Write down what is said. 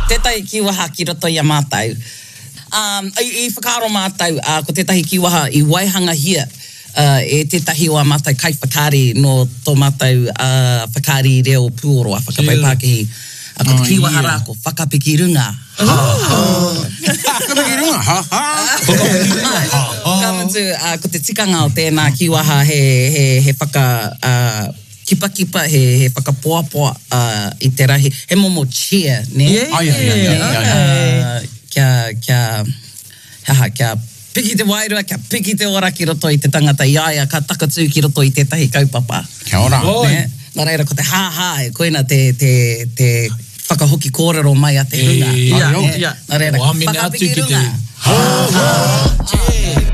tētahi kiwaha ki roto i a mātou. I whakaaro mātou, ko tētahi kiwaha i waihanga hia, e tētahi o a mātou kai whakaari no tō mātou whakaari reo pūoroa, whakapaupākehi. Ko te kiwaha rā ko whakapiki runga. Whakapiki runga, Kamutu, ko te tikanga o tēnā kiwaha he whaka... kipa, he whakapoapoa i te rahi. He momo cheer, ne? Kia piki te wairua, kia piki te ora ki roto i te tangata iaia, ka takatū ki roto i tētahi kaupapa. Kia ora. Nā reira, ko te e koina te whakahoki kōrero mai a te runga. Ia. Nā reira, whamina atu ki te... Ha, ha,